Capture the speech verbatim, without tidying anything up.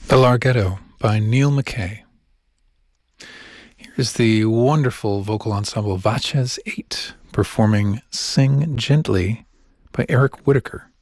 The Larghetto by Neil McKay. Here's the wonderful vocal ensemble Vaches eight performing Sing Gently by Eric Whitacre.